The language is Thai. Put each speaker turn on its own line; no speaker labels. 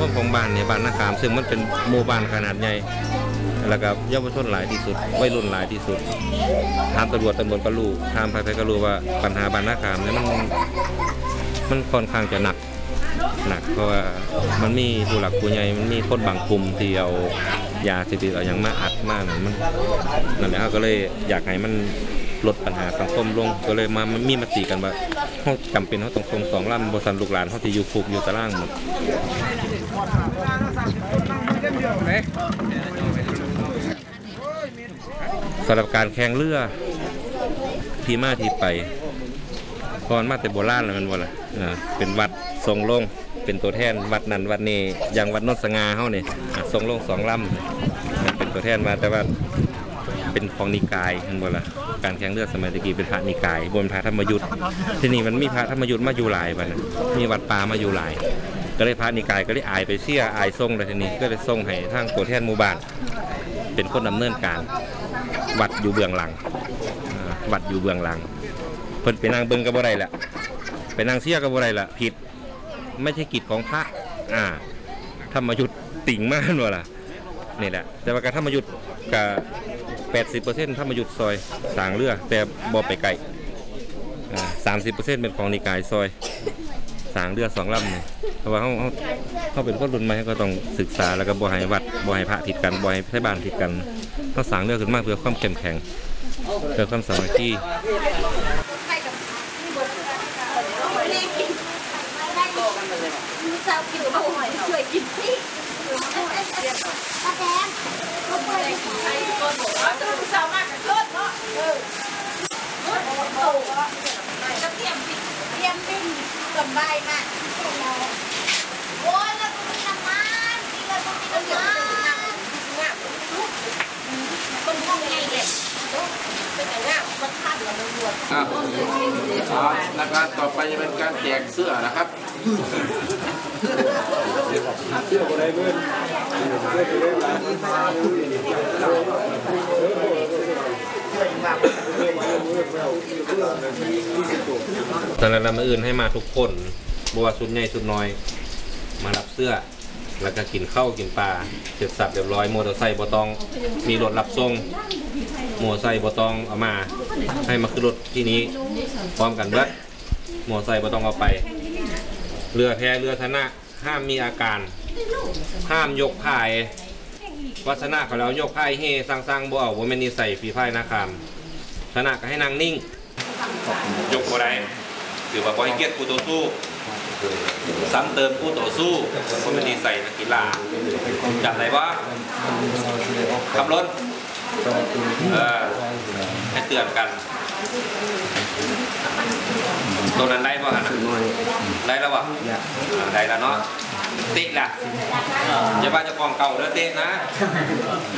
มของบ้านเนี่ยบ้านนาคามซึ่งมันเป็นหมู่บ้านขนาดใหญ่แล้วก็เยาวชนหลายที่สุดวัยรุ่นหลายที่สุดถามตำรวจก็รู้ถามใครๆก็รู้ว่าปัญหาบ้านนาคามเนี่ยมันค่อนข้างจะหนักเพราะว่ามันมีผู้หลักผู้ใหญ่มันมีคนบางกลุ่มที่เอายาเสพติดเอาอย่างมาอัดมากนั่นแหละก็เลยอยากให้มันลดปัญหาสังคมลงก็เลยมันมีมติกันว่าเขาจำเป็นเขาต้องส่งสองลำบริษัทลูกหลานเขาที่อยู่คุกอยู่ตารางหมดสำหรับการแข่งเรือที่มาที่ไปก่อนมาแต่โบราณแล้วมันว่าเป็นวัดทรงลงเป็นตัวแทนวัดนั้นวัดนี้อย่างวัดนนสง่าเขาเนี่ยทรงลงสองลำเป็นตัวแทนมาแต่ว่าเป็นของนิกายมันว่าการแข่งเรือสมัยตะกี้เป็นพระนิกายบนพระธรรมยุทธ์ที่นี่มันมีพระธรรมยุทธ์มาอยู่หลายวันมีวัดป่ามาอยู่หลายก็เลยพระนิกายก็เลยอายไปเสียอายทรงเลยทีนี้ก็เลยทรงให้ทางตัวแทนหมู่บ้านเป็นคนดำเนินการวัดอยู่เบื้องหลังวัดอยู่เบื้องหลังเพิ่นไปนั่งเบิ่งกับบ่ได้แหละไปนั่งเสียกับบ่ได้ละผิดไม่ใช่กิจของพระธรรมยุทธ์ติ่งมากว่าล่ะนี่แหละแต่ว่าการธรรมยุทธ์กับ80%ธรรมยุทธ์ซอยสร้างเรือแต่บ่ไปไกล30%เป็นของนิกายซอยสร้างเรือ2ลำนี่เพราะว่าเขาเป็นคนรุ่นใหม่ก็ต้องศึกษาแล้วก็บ่ให้วัดบ่ให้พระผิดกันบ่ให้ไทบ้านผิดกันเขาสร้างเรือขึ้นมาเพื่อความเข้มแข็งเพื่อความสามัคคี
เจ้ากินข้าวหอยช่วยกินที่ป้าแดงก็ไปไอ้คนบอกว่าจะรู้สามารถจะเลิศเนาะโตจะเตรียมปิ้งสบายมากโอ้ยแล้วก็มีน้ำมันมีเงินก็มีน้ำมันต้นห้องใหญ่เลยเป็นแต่ง่ายมันคาดมันรวด
แล้วก็ต่อไปจะเป็นการแจกเสื้อนะครับ
ตอนนั้นเรามาอื่นให้มาทุกคนบัวสุดใหญ่สุดน้อยมารับเสื้อแล้วก็กินข้าวกินปลาเสร็จสับเรียบร้อยมอเตอร์ไซค์บอตองมีรถรับส่งมอเตอร์ไซค์บอตองเอามาให้มาขึ้นรถที่นี้พร้อมกันเบิดมอเตอร์ไซค์บอตองเอาไปเรือแพเรือธนะห้ามมีอาการห้ามยกพายวัฒนะเขาแล้วยกพายเฮสั่งบ่เอาว่าไม่นิสัยฝีพายนะครับธนะก็ให้นางนิ่งยกบ่ได้ถือว่าบ่ให้เกียรติผู้ต่อสู้ซ้ำเติมผู้ต่อสู้ว่าไม่นิสัยนักกีฬาจับไหนวะขับรถให้เตือนกันตัวนั้นได้ป่ะฮะได้แล้ววะได้แล้วเนาะติดล่ะอย่าว่าจะกองเก่าเด้อติดนะ